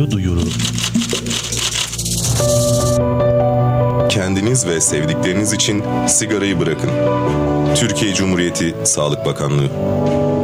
Kamu duyuru. Kendiniz ve sevdikleriniz için sigarayı bırakın. Türkiye Cumhuriyeti Sağlık Bakanlığı.